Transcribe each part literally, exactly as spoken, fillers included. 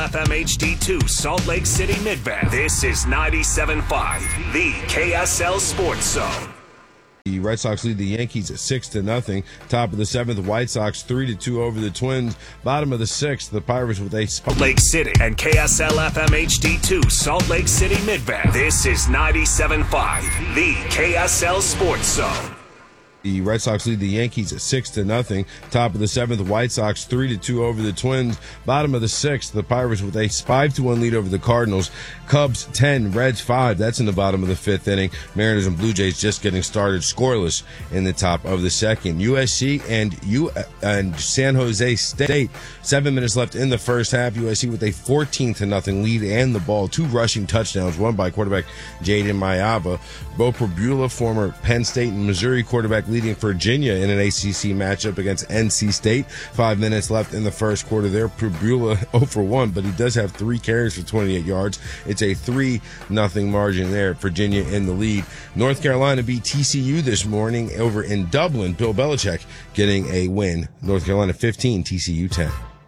F M H D two, Salt Lake City, Midvale. This is ninety-seven point five, the K S L Sports Zone. The Red Sox lead the Yankees at six to nothing. Top of the seventh, White Sox three to two over the Twins. Bottom of the sixth, the Pirates with a Salt Lake City and K S L F M H D two, Salt Lake City, Midvale. This is ninety-seven point five, the K S L Sports Zone. The Red Sox lead the Yankees at six to nothing. Top of the seventh, White Sox three to two over the Twins. Bottom of the sixth, the Pirates with a five to one lead over the Cardinals. Cubs ten, Reds five. That's in the bottom of the fifth inning. Mariners and Blue Jays just getting started, scoreless in the top of the second. U S C and U and San Jose State. Seven minutes left in the first half. U S C with a fourteen to nothing lead and the ball. Two rushing touchdowns, one by quarterback Jaden Mayava. Bo Pribula, former Penn State and Missouri quarterback, leading Virginia in an A C C matchup against N C State. Five minutes left in the first quarter there. Pribula oh for one, but he does have three carries for twenty-eight yards. It's a three nothing margin there. Virginia in the lead. North Carolina beat T C U this morning over in Dublin. Bill Belichick getting a win. North Carolina fifteen, T C U ten.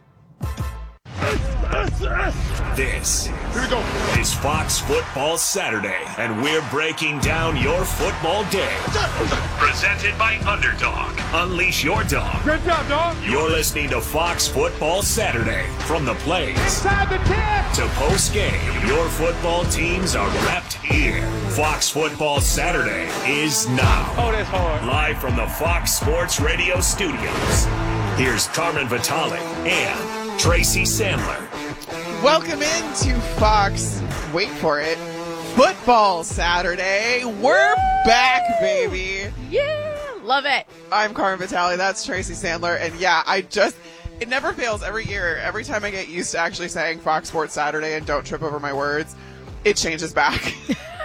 This is Fox Football Saturday, and we're breaking down your football day. Presented by Underdog. Unleash your dog. Good job, dog. You're listening to Fox Football Saturday. From the plays Inside the ten. to post-game, your football teams are repped here. Fox Football Saturday is now. Oh, that's hard. Live from the Fox Sports Radio studios. Here's Carmen Vitale and Tracy Sandler. Welcome into Fox, wait for it, Football Saturday. We're back, baby. Yeah, love it. I'm Carmen Vitale, that's Tracy Sandler, and yeah, I just, it never fails every year. Every time I get used to actually saying Fox Sports Saturday and don't trip over my words, it changes back.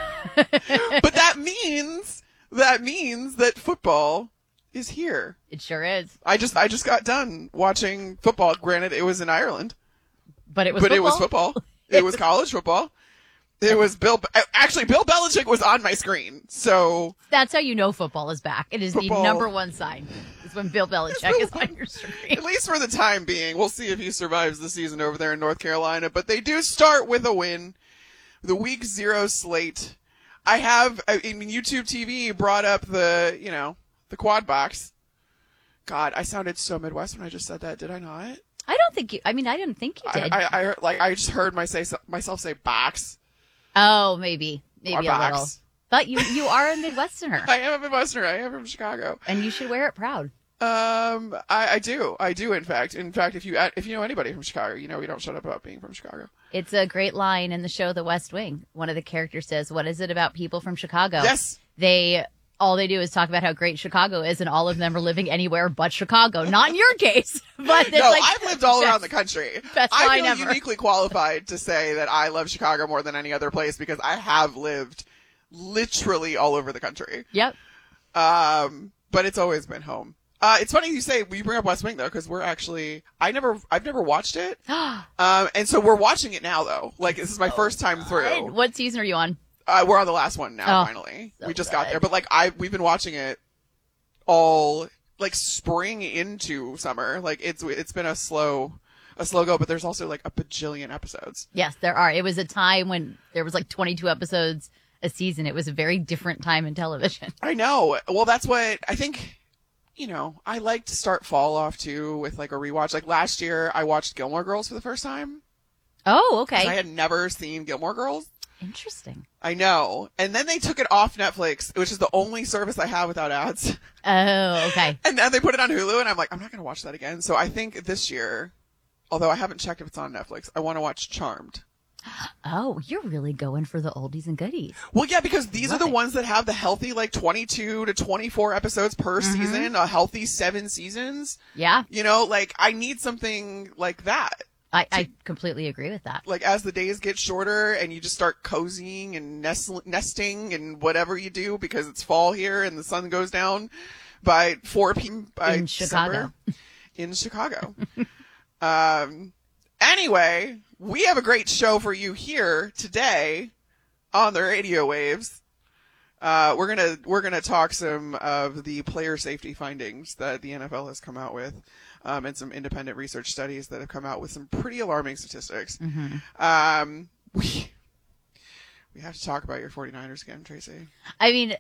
But that means, that means that football is here. It sure is. I just, I just got done watching football. Granted, it was in Ireland. But it was but football? it was football. It was college football. It was Bill. Actually, Bill Belichick was on my screen. So that's how you know football is back. It is football. The number one sign. Is when Bill Belichick is on your screen. At least for the time being. We'll see if he survives the season over there in North Carolina. But they do start with a win. The week zero slate. I have, I mean, YouTube T V brought up the, you know, the quad box. God, I sounded so Midwest when I just said that. Did I not? I don't think you, I mean, I didn't think you did. I, I, I like, I just heard my say, myself say box. Oh, maybe. Maybe or a box. little. But you, you are a Midwesterner. I am a Midwesterner. I am from Chicago. And you should wear it proud. Um, I, I do. I do, in fact. In fact, if you, if you know anybody from Chicago, you know we don't shut up about being from Chicago. It's a great line in the show The West Wing. One of the characters says, what is it about people from Chicago? Yes. They... all they do is talk about how great Chicago is, and all of them are living anywhere but Chicago. Not in your case, but it's no, like, I've lived all around the country. Best I line feel ever. uniquely qualified to say that I love Chicago more than any other place because I have lived literally all over the country. Yep. Um, but it's always been home. Uh, it's funny you say you bring up West Wing though, because we're actually I never I've never watched it, um, and so we're watching it now though. Like this is my oh, first time through. What season are you on? Uh, we're on the last one now, oh, finally. So we just good. got there. But, like, I we've been watching it all, like, spring into summer. Like, it's it's been a slow a slow go, but there's also, like, a bajillion episodes. Yes, there are. It was a time when there was, like, twenty-two episodes a season. It was a very different time in television. I know. Well, that's what I think, you know, I like to start fall off, too, with, like, a rewatch. Like, last year, I watched Gilmore Girls for the first time. Oh, okay. I had never seen Gilmore Girls. Interesting. I know. And then they took it off Netflix, which is the only service I have without ads. Oh, okay. And then they put it on Hulu, and I'm like, I'm not going to watch that again. So I think this year, although I haven't checked if it's on Netflix, I want to watch Charmed. Oh, you're really going for the oldies and goodies. Well, yeah, because these Love are the it. ones that have the healthy, like, twenty-two to twenty-four episodes per Mm-hmm. season, a healthy seven seasons. Yeah. You know, like, I need something like that. I, I completely agree with that. Like, as the days get shorter and you just start cozying and nest, nesting and whatever you do because it's fall here and the sun goes down by four p.m. by In December, Chicago. in Chicago. um, anyway, we have a great show for you here today on the radio waves. Uh, we're gonna, we're gonna talk some of the player safety findings that the N F L has come out with. um, and some independent research studies that have come out with some pretty alarming statistics. Mm-hmm. Um, we, we have to talk about your 49ers again, Tracy. I mean,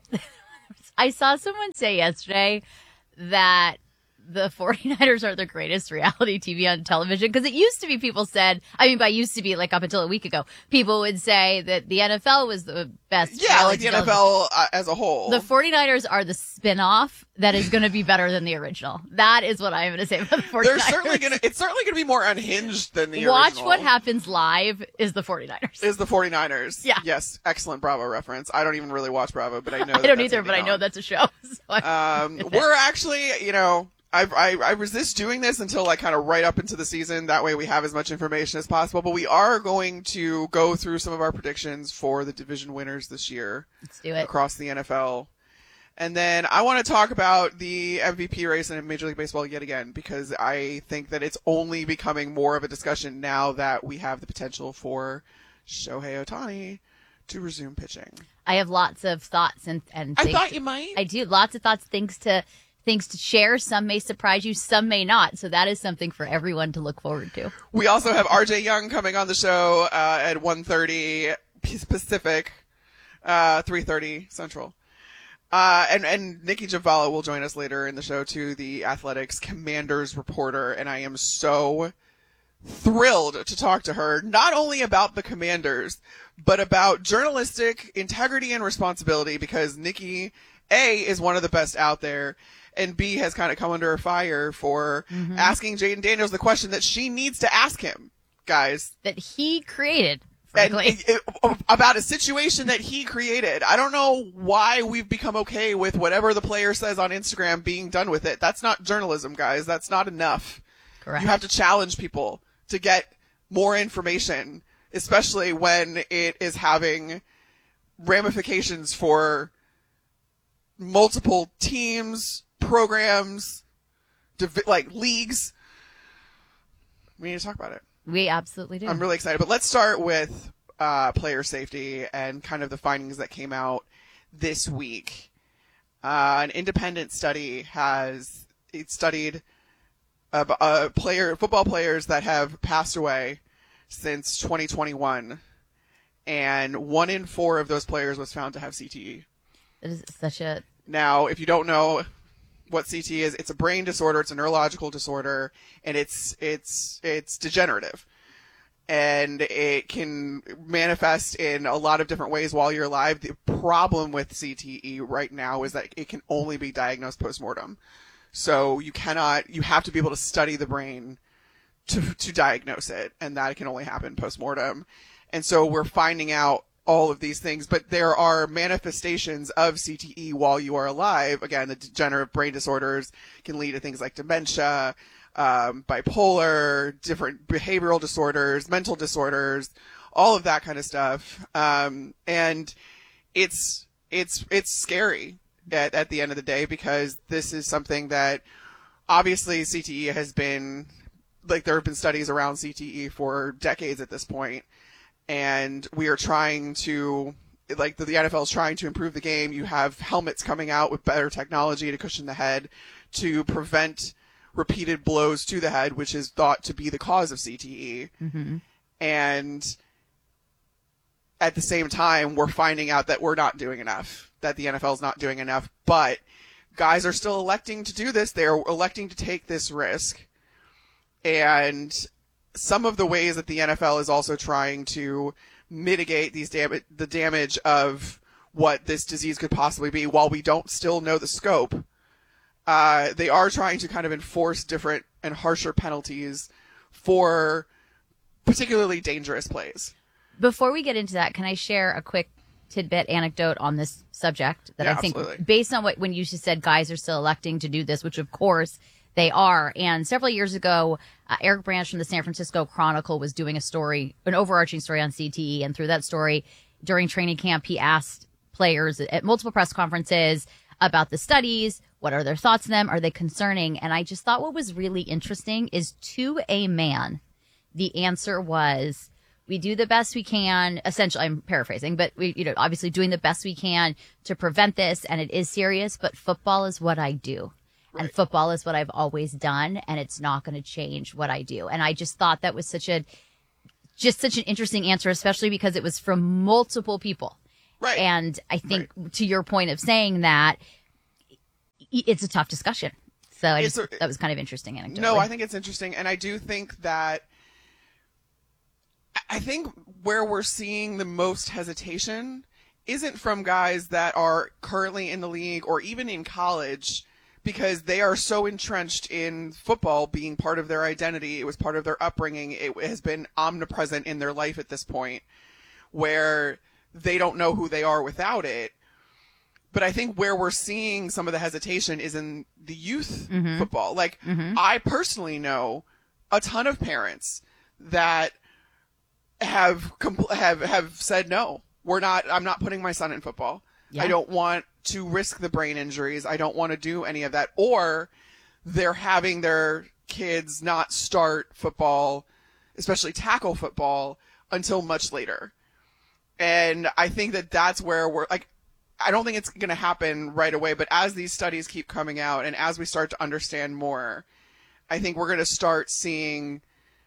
I saw someone say yesterday that the 49ers are the greatest reality T V on television, because it used to be people said, I mean, by used to be like up until a week ago, people would say that the N F L was the best. Yeah, like the N F L uh, as a whole. The 49ers are the spin-off that is going to be better than the original. That is what I'm going to say about the 49ers. They're certainly going to, it's certainly going to be more unhinged than the Watch original. What Happens Live is the 49ers. Is the 49ers. Yeah. Yes. Excellent Bravo reference. I don't even really watch Bravo, but I know I that don't that's either, but I know on. that's a show. So I- Um, we're actually, you know, I, I, I resist doing this until like kind of right up into the season. That way we have as much information as possible. But we are going to go through some of our predictions for the division winners this year. Let's do it. Across the N F L. And then I want to talk about the M V P race in Major League Baseball yet again, because I think that it's only becoming more of a discussion now that we have the potential for Shohei Ohtani to resume pitching. I have lots of thoughts and, and I things thought to- you might. I do. Lots of thoughts, things to things to share. Some may surprise you, some may not. So that is something for everyone to look forward to. We also have R J Young coming on the show uh, at one thirty Pacific, uh, three thirty Central. Uh, and, and Nikki Javala will join us later in the show too, the Athletics Commanders reporter. And I am so thrilled to talk to her, not only about the Commanders, but about journalistic integrity and responsibility, because Nikki, A, is one of the best out there, and B, has kind of come under fire for mm-hmm. asking Jaden Daniels the question that she needs to ask him, guys. That he created, frankly. And it, it, about a situation that he created. I don't know why we've become okay with whatever the player says on Instagram being done with it. That's not journalism, guys. That's not enough. Correct. You have to challenge people to get more information, especially when it is having ramifications for multiple teams, programs, div- like leagues. We need to talk about it. We absolutely do. I'm really excited. But let's start with uh, player safety and kind of the findings that came out this week. Uh, an independent study has it studied uh, uh, player football players that have passed away since twenty twenty-one, and one in four of those players was found to have C T E. It is such a... Now, if you don't know what C T E is, it's a brain disorder, it's a neurological disorder, and it's it's it's degenerative. And it can manifest in a lot of different ways while you're alive. The problem with C T E right now is that it can only be diagnosed postmortem. So you cannot, you have to be able to study the brain to to diagnose it, and that can only happen postmortem. And so we're finding out all of these things, but there are manifestations of C T E while you are alive. Again, the degenerative brain disorders can lead to things like dementia, um, bipolar, different behavioral disorders, mental disorders, all of that kind of stuff. Um, and it's, it's, it's scary at, at the end of the day, because this is something that obviously C T E has been, like, there have been studies around C T E for decades at this point. And we are trying to, like, the, the N F L is trying to improve the game. You have helmets coming out with better technology to cushion the head to prevent repeated blows to the head, which is thought to be the cause of C T E. Mm-hmm. And at the same time, we're finding out that we're not doing enough, that the N F L is not doing enough. But guys are still electing to do this. They're electing to take this risk. And some of the ways that the N F L is also trying to mitigate these dam- the damage of what this disease could possibly be, while we don't still know the scope, uh, they are trying to kind of enforce different and harsher penalties for particularly dangerous plays. Before we get into that, can I share a quick tidbit anecdote on this subject that Yeah, I think, absolutely. based on what when you just said guys are still electing to do this, which of course they are. And several years ago, uh, Eric Branch from the San Francisco Chronicle was doing a story, an overarching story on C T E. And through that story, during training camp, he asked players at multiple press conferences about the studies. What are their thoughts on them? Are they concerning? And I just thought what was really interesting is, to a man, the answer was, we do the best we can. Essentially, I'm paraphrasing, but we, you know, obviously doing the best we can to prevent this. And it is serious, but football is what I do. And Right. football is what I've always done, and it's not going to change what I do. And I just thought that was such a, just such an interesting answer, especially because it was from multiple people. Right. And I think to your point of saying that, i- it's a tough discussion. So I It's just, a- that was kind of interesting anecdotally. No, I think it's interesting, and I do think that I think where we're seeing the most hesitation isn't from guys that are currently in the league or even in college, because they are so entrenched in football being part of their identity. It was part of their upbringing. It has been omnipresent in their life at this point, where they don't know who they are without it. But I think where we're seeing some of the hesitation is in the youth football. Like, I personally know a ton of parents that have compl- have have said no. We're not. I'm not putting my son in football. Yeah. I don't want to risk the brain injuries. I don't want to do any of that. Or they're having their kids not start football, especially tackle football, until much later. And I think that that's where we're like. I don't think it's going to happen right away, but as these studies keep coming out and as we start to understand more, I think we're going to start seeing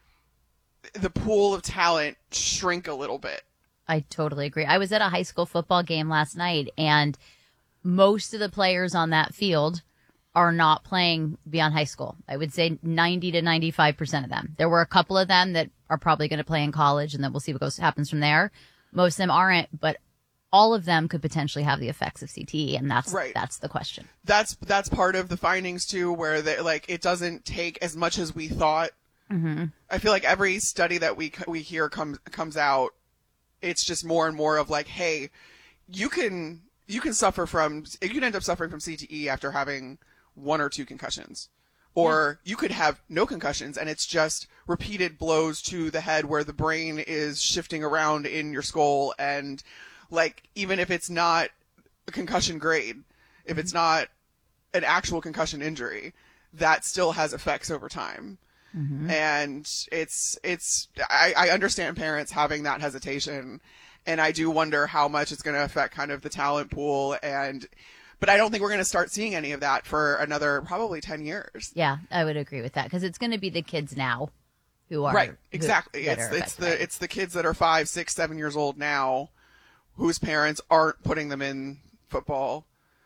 the pool of talent shrink a little bit. I totally agree. I was at a high school football game last night, and most of the players on that field are not playing beyond high school. I would say ninety to ninety-five percent of them. There were a couple of them that are probably going to play in college, and then we'll see what goes happens from there. Most of them aren't, but all of them could potentially have the effects of C T E, and that's Right. that's the question. That's that's part of the findings too, where they like it doesn't take as much as we thought. Mm-hmm. I feel like every study that we we hear comes comes out, it's just more and more of like, hey, you can you can suffer from you can end up suffering from C T E after having one or two concussions, or you could have no concussions and it's just repeated blows to the head where the brain is shifting around in your skull, and like even if it's not a concussion grade, if it's not an actual concussion injury, that still has effects over time. Mm-hmm. And it's, it's, I, I understand parents having that hesitation, and I do wonder how much it's going to affect kind of the talent pool. And, but I don't think we're going to start seeing any of that for another probably ten years. Yeah, I would agree with that, because it's going to be the kids now who are Right. who- Exactly. that It's, are it's affected by the, it. it's the kids that are five, six, seven years old now whose parents aren't putting them in football,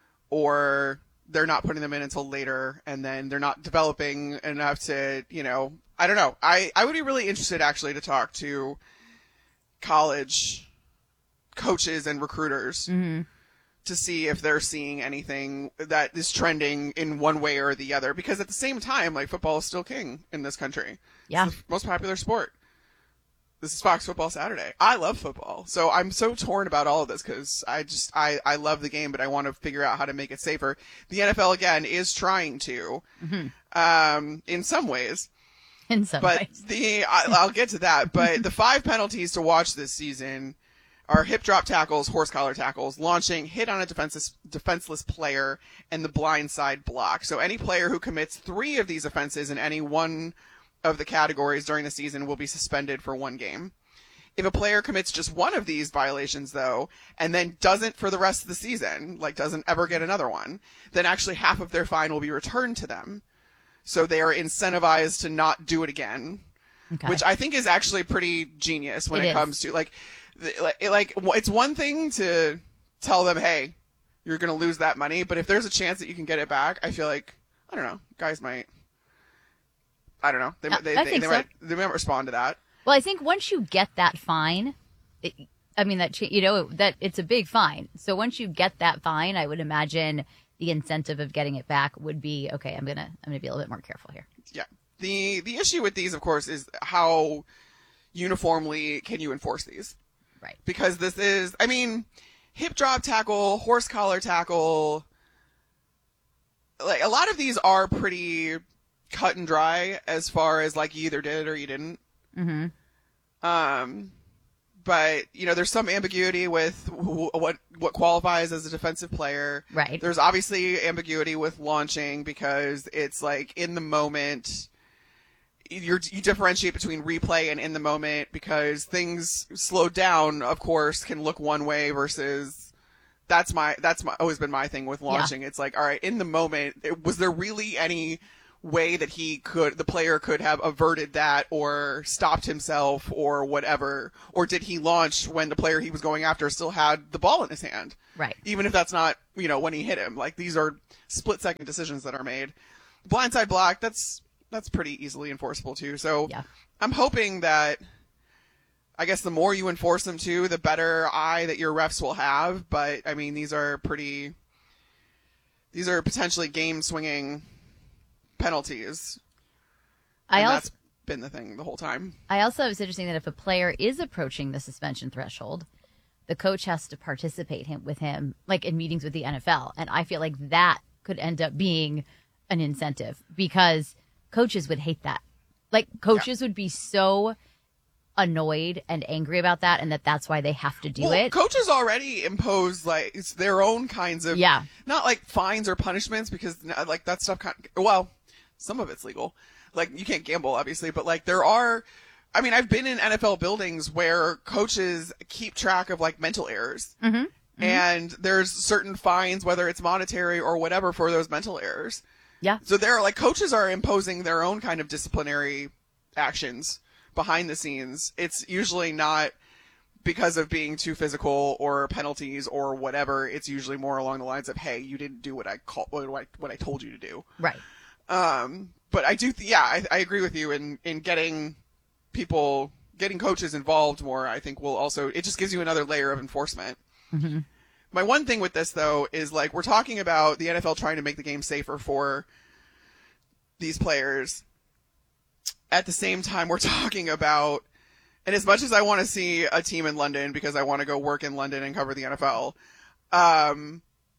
or they're not putting them in until later, and then they're not developing enough to, you know, I don't know. I, I would be really interested actually to talk to college coaches and recruiters Mm-hmm. to see if they're seeing anything that is trending in one way or the other, because at the same time, like, football is still king in this country. Yeah. It's the most popular sport. This is Fox Football Saturday. I love football. So I'm so torn about all of this because I just, I, I love the game, but I want to figure out how to make it safer. The N F L, again, is trying to, um, in some ways. in some But ways. the, I, I'll get to that. But the five penalties to watch this season are hip drop tackles, horse collar tackles, launching, hit on a defenseless, defenseless player, and the blindside block. So any player who commits three of these offenses in any one of the categories during the season will be suspended for one game. If a player commits just one of these violations, though, and then doesn't for the rest of the season, like doesn't ever get another one, then actually half of their fine will be returned to them. So they are incentivized to not do it again, Okay. which I think is actually pretty genius when It it, is. comes to like, the, like, it, like it's one thing to tell them, hey, you're going to lose that money, but if there's a chance that you can get it back, I feel like, I don't know, guys might, I don't know, they, Yeah, they, I they, think they so. might, they might respond to that. Well, I think once you get that fine, it, I mean that cha- you know that it's a big fine. So once you get that fine, I would imagine the incentive of getting it back would be okay. I'm gonna I'm gonna be a little bit more careful here. Yeah. The the issue with these, of course, is how uniformly can you enforce these? Right. Because this is, I mean, hip drop tackle, horse collar tackle, like a lot of these are pretty cut and dry as far as like you either did it or you didn't. Mm-hmm. Um, but you know, there's some ambiguity with wh- what what qualifies as a defensive player. Right. There's obviously ambiguity with launching because it's like in the moment. You're, you differentiate between replay and in the moment because things slowed down, of course, can look one way versus that's my that's my always been my thing with launching. Yeah. It's like, all right, in the moment, it, was there really any way that he could, the player could have averted that or stopped himself or whatever, or did he launch when the player he was going after still had the ball in his hand? Right. Even if that's not, you know, when he hit him. Like, these are split second decisions that are made. Blindside block, that's that's pretty easily enforceable too. So yeah. I'm hoping that, I guess the more you enforce them too, the better eye that your refs will have. But I mean, these are pretty, these are potentially game swinging penalties. I and also, that's been the thing the whole time. I also, it's interesting that if a player is approaching the suspension threshold, the coach has to participate him, with him, like in meetings with the N F L. And I feel like that could end up being an incentive because coaches would hate that. Like, coaches yeah. would be so annoyed and angry about that, and that that's why they have to do well, it. Coaches already impose like it's their own kinds of yeah, not like fines or punishments because like that stuff kind of, well, some of it's legal. Like, you can't gamble obviously, but like there are. I mean, I've been in N F L buildings where coaches keep track of like mental errors, mm-hmm. Mm-hmm. and there's certain fines, whether it's monetary or whatever, for those mental errors. Yeah. So they're like coaches are imposing their own kind of disciplinary actions behind the scenes. It's usually not because of being too physical or penalties or whatever. It's usually more along the lines of, hey, you didn't do what I call what I, what I told you to do. Right. Um, but I do, th- yeah, I, I agree with you in, in getting people, getting coaches involved more. I think will also, it just gives you another layer of enforcement. Mm-hmm. My one thing with this though is like, we're talking about the N F L trying to make the game safer for these players. At the same time, we're talking about, and as much as I want to see a team in London because I want to go work in London and cover the N F L, um,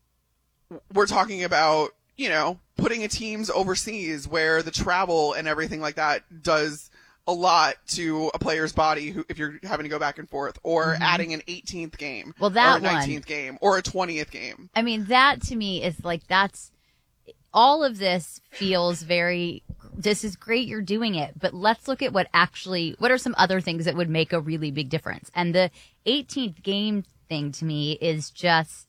we're talking about, you know, putting a teams overseas where the travel and everything like that does a lot to a player's body who, if you're having to go back and forth, or mm-hmm. adding an eighteenth game, well, that or a nineteenth one, game, or a twentieth game. I mean, that to me is like, that's, all of this feels very, this is great, you're doing it, but let's look at what actually, what are some other things that would make a really big difference? And the eighteenth game thing to me is just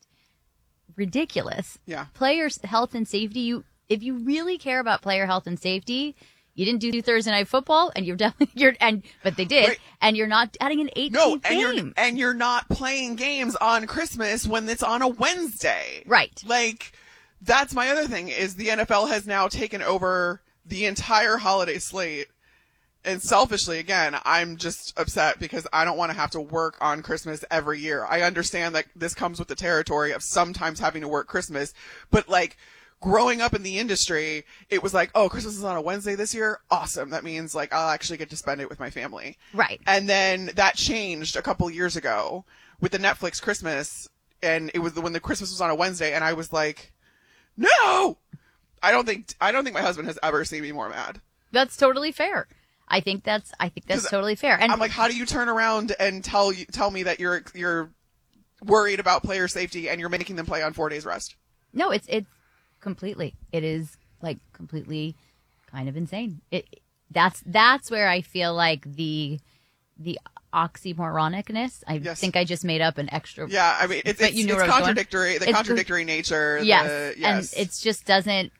ridiculous. Yeah. Players' health and safety, you, if you really care about player health and safety, you didn't do Thursday Night Football, and you're definitely, you're, and, but they did, Wait. and you're not adding an eighteenth no, and game. You're, and you're not playing games on Christmas when it's on a Wednesday. Right. Like, that's my other thing, is the N F L has now taken over the entire holiday slate. And selfishly, again, I'm just upset because I don't want to have to work on Christmas every year. I understand that this comes with the territory of sometimes having to work Christmas, but like, growing up in the industry, it was like, oh, Christmas is on a Wednesday this year? Awesome. That means like I'll actually get to spend it with my family. Right. And then that changed a couple years ago with the Netflix Christmas, and it was when the Christmas was on a Wednesday, and I was like, no! I don't think, I don't think my husband has ever seen me more mad. That's totally fair. I think that's, I think that's totally fair. And I'm like, how do you turn around and tell you, tell me that you're, you're worried about player safety and you're making them play on four days rest? No, it's, it's, completely. It is like completely kind of insane. It that's that's where I feel like the the oxymoronicness. I yes. think I just made up an extra. Yeah, I mean it's, it's, you know it's contradictory. The it's, contradictory nature. Yes, the, yes, and it just doesn't.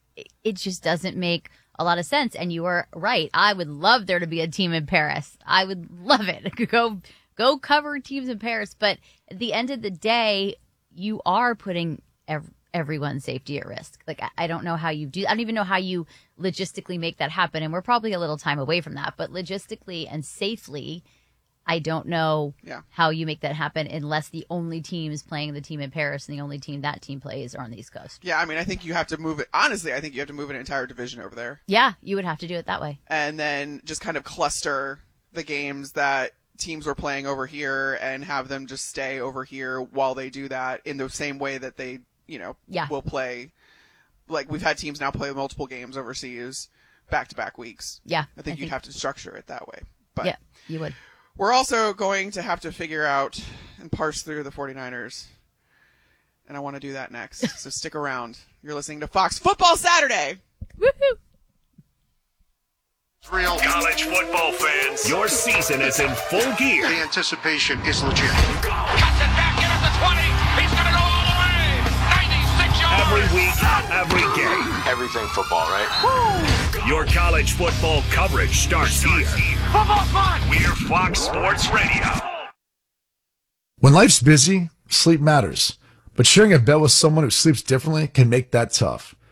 It just doesn't make a lot of sense. And you are right. I would love there to be a team in Paris. I would love it. Go go cover teams in Paris. But at the end of the day, you are putting every, everyone's safety at risk. Like, I, I don't know how you do, I don't even know how you logistically make that happen. And we're probably a little time away from that, but logistically and safely, I don't know yeah. how you make that happen unless the only team is playing the team in Paris and the only team that team plays are on the East Coast. Yeah. I mean, I think you have to move it. Honestly, I think you have to move an entire division over there. Yeah. You would have to do it that way. And then just kind of cluster the games that teams were playing over here and have them just stay over here while they do that in the same way that they, you know, yeah. will play. Like, we've had teams now play multiple games overseas back-to-back weeks. Yeah. I think I you'd think... have to structure it that way. But yeah, you would. We're also going to have to figure out and parse through the 49ers. And I want to do that next. So stick around. You're listening to Fox Football Saturday. Woohoo! Real college football fans, your season is in full gear. The anticipation is legit. Cuts it back in at the twenty. He's going to go all Every week, every game. Everything football, right? Your college football coverage starts here. Football's fun! We're Fox Sports Radio. When life's busy, sleep matters. But sharing a bed with someone who sleeps differently can make that tough.